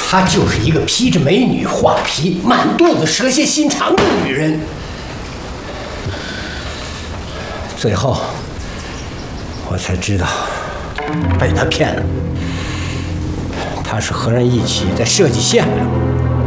她就是一个披着美女画皮、满肚子蛇蝎心肠的女人。最后，我才知道，被她骗了。她是和人一起在设计陷阱。